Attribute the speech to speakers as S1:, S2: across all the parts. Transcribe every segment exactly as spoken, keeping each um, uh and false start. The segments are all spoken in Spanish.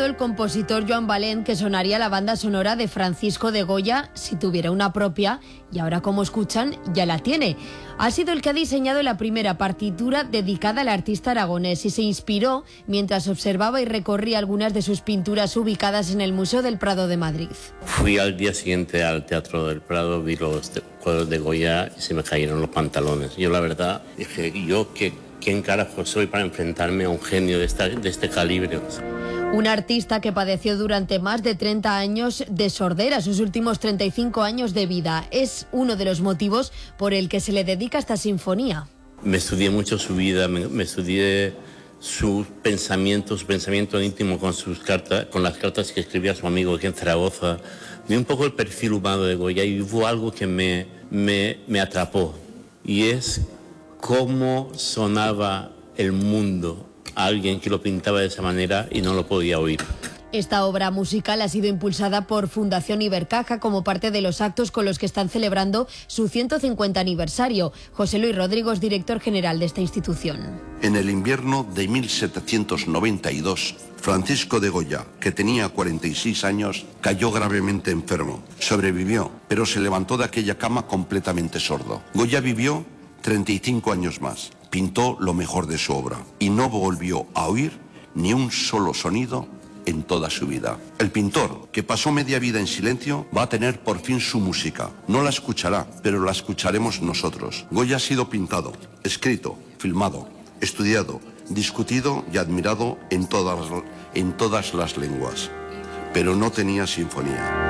S1: anunciado el compositor Joan Valent que sonaría la banda sonora de Francisco de Goya si tuviera una propia, y ahora, como escuchan, ya la tiene. Ha sido el que ha diseñado la primera partitura dedicada al artista aragonés y se inspiró mientras observaba y recorría algunas de sus pinturas ubicadas en el Museo del Prado de Madrid.
S2: Fui al día siguiente al Teatro del Prado, vi los cuadros de Goya y se me cayeron los pantalones. Yo, la verdad, dije, ¿yo qué, quién carajo soy para enfrentarme a un genio de, esta, de este calibre?
S1: Un artista que padeció durante más de treinta años de sordera, sus últimos treinta y cinco años de vida. Es uno de los motivos por el que se le dedica esta sinfonía.
S2: Me estudié mucho su vida, me, me estudié sus pensamientos, su pensamiento íntimo con, sus cartas, con las cartas que escribía a su amigo aquí en Zaragoza. Vi un poco el perfil humano de Goya y hubo algo que me, me, me atrapó. Y es cómo sonaba el mundo a alguien que lo pintaba de esa manera y no lo podía oír.
S1: Esta obra musical ha sido impulsada por Fundación Ibercaja como parte de los actos con los que están celebrando su ciento cincuenta aniversario. José Luis Rodrigo es director general de esta institución.
S3: En el invierno de mil setecientos noventa y dos, Francisco de Goya, que tenía cuarenta y seis años, cayó gravemente enfermo. Sobrevivió, pero se levantó de aquella cama completamente sordo. Goya vivió treinta y cinco años más. Pintó lo mejor de su obra y no volvió a oír ni un solo sonido en toda su vida. El pintor, que pasó media vida en silencio, va a tener por fin su música. No la escuchará, pero la escucharemos nosotros. Goya ha sido pintado, escrito, filmado, estudiado, discutido y admirado en todas, en todas las lenguas, pero no tenía sinfonía.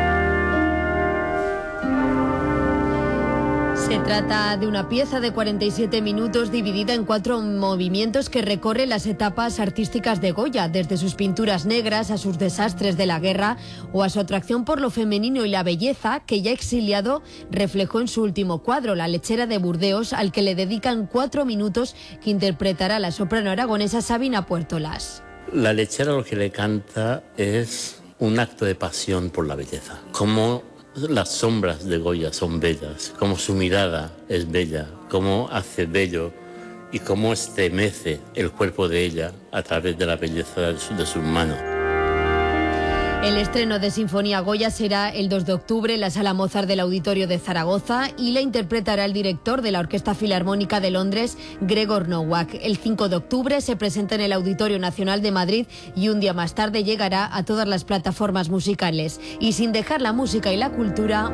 S1: Se trata de una pieza de cuarenta y siete minutos dividida en cuatro movimientos que recorre las etapas artísticas de Goya, desde sus pinturas negras a sus desastres de la guerra o a su atracción por lo femenino y la belleza que ya exiliado reflejó en su último cuadro, La lechera de Burdeos, al que le dedican cuatro minutos que interpretará la soprano aragonesa Sabina Puertolas.
S2: La lechera lo que le canta es un acto de pasión por la belleza. Como las sombras de Goya son bellas, como su mirada es bella, cómo hace bello y cómo estremece el cuerpo de ella a través de la belleza de, su, de sus manos.
S1: El estreno de Sinfonía Goya será el dos de octubre en la Sala Mozart del Auditorio de Zaragoza y la interpretará el director de la Orquesta Filarmónica de Londres, Gregor Nowak. El cinco de octubre se presenta en el Auditorio Nacional de Madrid y un día más tarde llegará a todas las plataformas musicales. Y sin dejar la música y la cultura,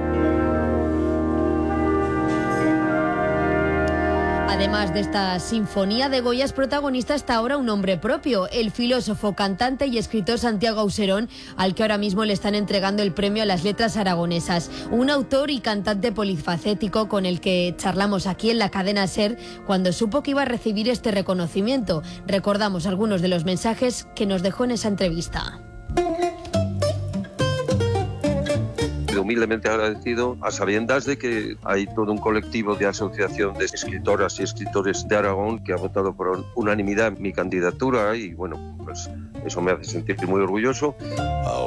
S1: además de esta sinfonía de Goya, es protagonista hasta ahora un hombre propio, el filósofo, cantante y escritor Santiago Auserón, al que ahora mismo le están entregando el premio a las letras aragonesas. Un autor y cantante polifacético con el que charlamos aquí en la cadena SER cuando supo que iba a recibir este reconocimiento. Recordamos algunos de los mensajes que nos dejó en esa entrevista.
S4: Humildemente agradecido, a sabiendas de que hay todo un colectivo de asociación de escritoras y escritores de Aragón que ha votado por unanimidad mi candidatura y bueno, pues eso me hace sentir muy orgulloso.